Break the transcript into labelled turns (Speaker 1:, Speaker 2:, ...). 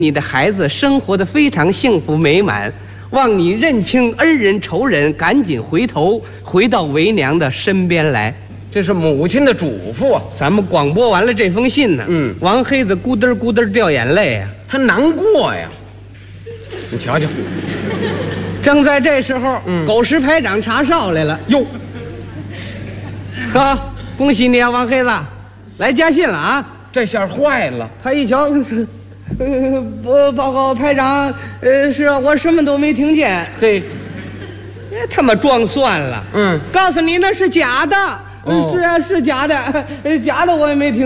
Speaker 1: 你的孩子生活的非常幸福美满，望你认清恩人仇人，赶紧回到为娘的身边来。
Speaker 2: 这是母亲的嘱咐啊。
Speaker 1: 咱们广播完了这封信呢，王黑子咕噔咕噔掉眼泪啊，
Speaker 2: 他难过呀。你瞧瞧，
Speaker 1: 正在这时候，狗石排长查哨来了。
Speaker 2: 哟，
Speaker 1: 啊，恭喜你啊，王黑子，来加信了啊！
Speaker 2: 这下坏了。
Speaker 1: 他一瞧，报告排长，是啊，我什么都没听见。
Speaker 2: 嘿，
Speaker 1: 他妈装蒜了。告诉你那是假的。是啊，是假的，假的我也没听。